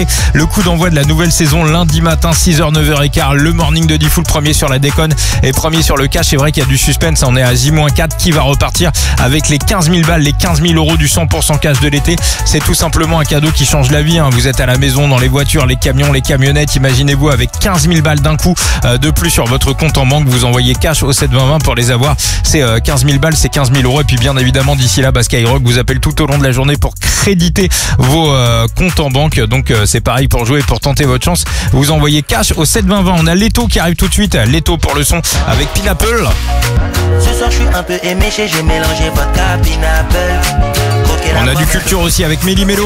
Le coup d'envoi de la nouvelle saison lundi matin 6h 9h15, le morning de Diffoul, premier sur la déconne et premier sur le cash. C'est vrai qu'il y a du suspense, on est à J-4 qui va repartir avec les 15 000 balles, les 15 000 euros du 100% cash de l'été. C'est tout simplement un cadeau qui change la vie. Vous êtes à la maison, dans les voitures, les camions, les camionnettes, imaginez-vous avec 15 000 balles d'un coup de plus sur votre compte en banque. Vous envoyez cash au 72020 pour les avoir. C'est 15 000 balles, c'est 15 000 euros. Et puis bien évidemment d'ici là, Skyrock vous appelle tout au long de la journée pour créditer vos comptes en banque. Donc c'est pareil pour jouer, pour tenter votre chance. Vous envoyez cash au 72020. On a Leto qui arrive tout de suite. Leto pour le son avec Pineapple. Ce soir je suis un peu éméché, j'ai mélangé vodka, Pineapple. On a du culture aussi avec Méli Mélo.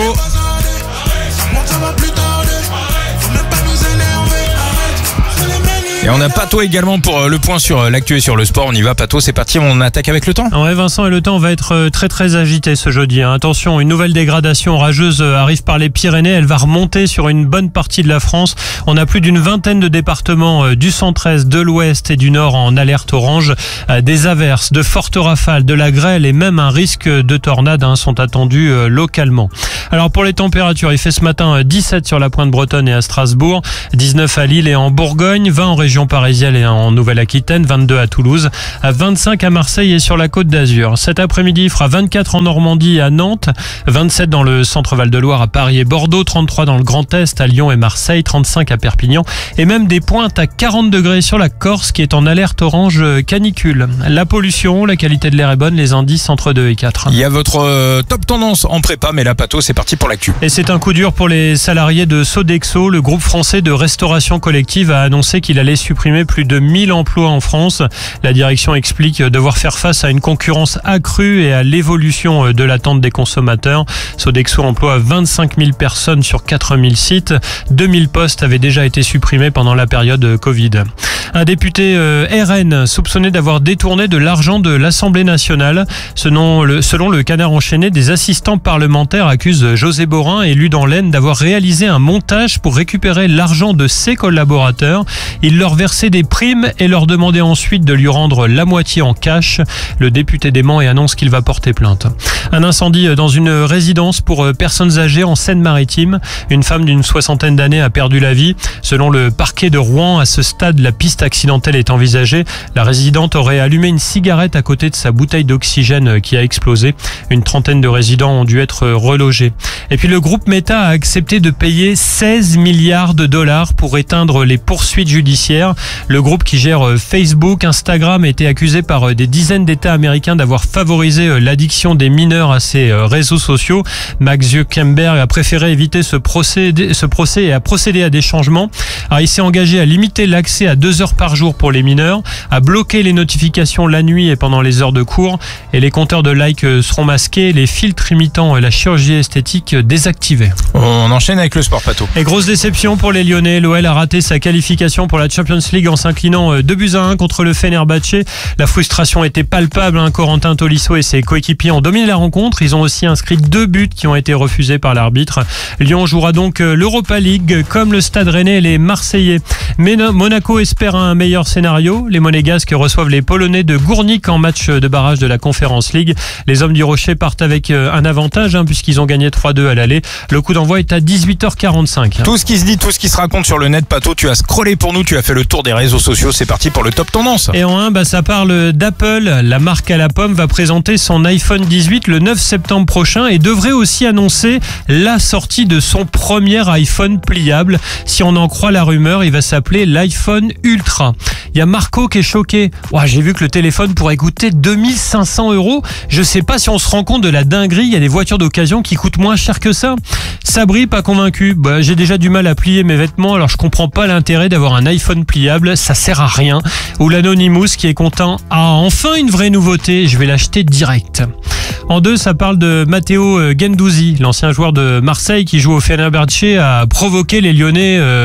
Et on a Pato également pour le point sur l'actu et sur le sport. On y va, Pato, c'est parti, on attaque avec le temps. Ouais, Vincent, et le temps va être très très agité ce jeudi. Attention, une nouvelle dégradation orageuse arrive par les Pyrénées. Elle va remonter sur une bonne partie de la France. On a plus d'une vingtaine de départements du centre-est, de l'ouest et du nord en alerte orange. Des averses, de fortes rafales, de la grêle et même un risque de tornade sont attendus localement. Alors pour les températures, il fait ce matin 17 sur la pointe bretonne et à Strasbourg, 19 à Lille et en Bourgogne, 20 en région parisienne et en Nouvelle-Aquitaine, 22 à Toulouse, 25 à Marseille et sur la Côte d'Azur. Cet après-midi, il fera 24 en Normandie et à Nantes, 27 dans le centre Val-de-Loire à Paris et Bordeaux, 33 dans le Grand Est à Lyon et Marseille, 35 à Perpignan et même des pointes à 40 degrés sur la Corse qui est en alerte orange canicule. La pollution, la qualité de l'air est bonne, les indices entre 2 et 4. Il y a votre top tendance en prépa, mais là, Pato, c'est parti pour l'actu. Et c'est un coup dur pour les salariés de Sodexo. Le groupe français de restauration collective a annoncé qu'il allait supprimer plus de 1000 emplois en France. La direction explique devoir faire face à une concurrence accrue et à l'évolution de l'attente des consommateurs. Sodexo emploie 25 000 personnes sur 4000 sites. 2000 postes avaient déjà été supprimés pendant la période Covid. Un député RN soupçonné d'avoir détourné de l'argent de l'Assemblée nationale. Selon le Canard enchaîné, des assistants parlementaires accusent José Borin, élu dans l'Aisne, d'avoir réalisé un montage pour récupérer l'argent de ses collaborateurs. Il leur versait des primes et leur demandait ensuite de lui rendre la moitié en cash. Le député dément et annonce qu'il va porter plainte. Un incendie dans une résidence pour personnes âgées en Seine-Maritime. Une femme d'une 60aine d'années a perdu la vie. Selon le parquet de Rouen, à ce stade, la piste accidentelle est envisagée. La résidente aurait allumé une cigarette à côté de sa bouteille d'oxygène qui a explosé. Une trentaine de résidents ont dû être relogés. Et puis le groupe Meta a accepté de payer 16 milliards de dollars pour éteindre les poursuites judiciaires. Le groupe qui gère Facebook, Instagram a été accusé par des dizaines d'États américains d'avoir favorisé l'addiction des mineurs à ces réseaux sociaux. Mark Zuckerberg a préféré éviter ce procès et a procédé à des changements. Alors, il s'est engagé à limiter l'accès à 2 heures par jour pour les mineurs, à bloquer les notifications la nuit et pendant les heures de cours, et les compteurs de likes seront masqués, les filtres imitant la chirurgie esthétique désactivés. On enchaîne avec le sport, Pato. Et grosse déception pour les Lyonnais. L'OL a raté sa qualification pour la Champions League en s'inclinant 2-1 contre le Fenerbahçe. La frustration était palpable. Corentin Tolisso et ses coéquipiers ont dominé la rencontre. Ils ont aussi inscrit 2 buts qui ont été refusés par l'arbitre. Lyon jouera donc l'Europa League comme le Stade Rennais et les Marseillais. Mais Monaco espère un meilleur scénario. Les Monégasques reçoivent les Polonais de Gournik en match de barrage de la Conference League. Les hommes du Rocher partent avec un avantage puisqu'ils ont gagné 3-2 à l'aller. Le coup d'envoi est à 18h45. Tout ce qui se dit, tout ce qui se raconte sur le net, Pato, tu as scrollé pour nous, tu as fait le tour des réseaux sociaux. C'est parti pour le top tendance. Et en 1, ça parle d'Apple. La marque à la pomme va présenter son iPhone 18 le 9 septembre prochain et devrait aussi annoncer la sortie de son premier iPhone pliable. Si on en croit la rumeur, il va s'appeler l'iPhone Ultra. Il y a Marco qui est choqué. J'ai vu que le téléphone pourrait coûter 2500 €. Je sais pas si on se rend compte de la dinguerie. Il y a des voitures d'occasion qui coûtent moins cher que ça. Sabri, pas convaincu. J'ai déjà du mal à plier mes vêtements, alors je comprends pas l'intérêt d'avoir un iPhone pliable. Ça sert à rien. Ou l'Anonymous qui est content. Enfin une vraie nouveauté. Je vais l'acheter direct. En 2, ça parle de Matteo Guendouzi, l'ancien joueur de Marseille qui joue au Fenerbahçe, a provoqué les Lyonnais hier soir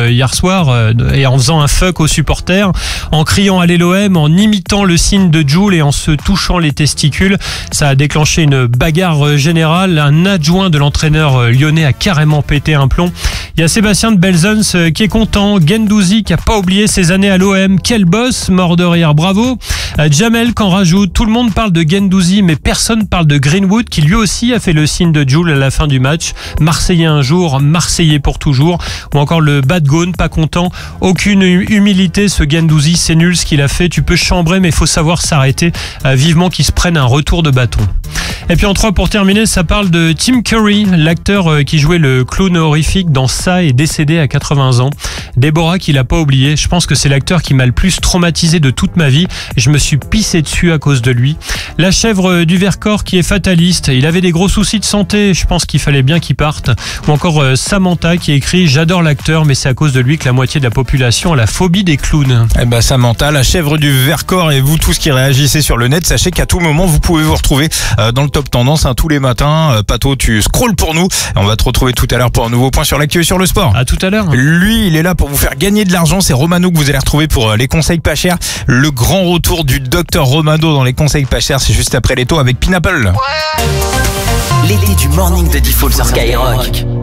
soir et en faisant un fuck aux supporters, en criant à l'OM, en imitant le signe de Jul et en se touchant les testicules. Ça a déclenché une bagarre générale. Un adjoint de l'entraîneur lyonnais a carrément pété un plomb. Il y a Sébastien de Belzons qui est content. Guendouzi qui a pas oublié ses années à l'OM. Quel boss, mort de rire, bravo. Jamel qu'en rajoute. Tout le monde parle de Guendouzi, mais personne parle de Greenwood qui lui aussi a fait le signe de Jul à la fin du match. Marseillais un jour, Marseillais pour toujours. Ou encore le Bad Gone, pas content. Aucune humilité, ce Guendouzi, c'est nul ce qu'il a fait. Tu peux chambrer, mais il faut savoir s'arrêter. Vivement qu'il se prenne un retour de bâton. Et puis en 3 pour terminer, ça parle de Tim Curry, l'acteur qui jouait le clown horrifique dans Ça est décédé à 80 ans. Déborah qui l'a pas oublié, je pense que c'est l'acteur qui m'a le plus traumatisé de toute ma vie. Je me suis pissé dessus à cause de lui. La chèvre du Vercors qui est fataliste, il avait des gros soucis de santé, je pense qu'il fallait bien qu'il parte. Ou encore Samantha qui écrit « J'adore l'acteur, mais c'est à cause de lui que la moitié de la population a la phobie des clowns ». Eh ben Samantha, la chèvre du Vercors, et vous tous qui réagissez sur le net, sachez qu'à tout moment vous pouvez vous retrouver dans le top tendance tous les matins. Pato, tu scrolles pour nous. On va te retrouver tout à l'heure pour un nouveau point sur l'actu et sur le sport. À tout à l'heure. Lui, il est là pour vous faire gagner de l'argent. C'est Romano que vous allez retrouver pour les conseils pas chers. Le grand retour du docteur Romano dans les conseils pas chers, c'est juste après les taux avec Pineapple. L'été du morning de Diffoul sur Skyrock.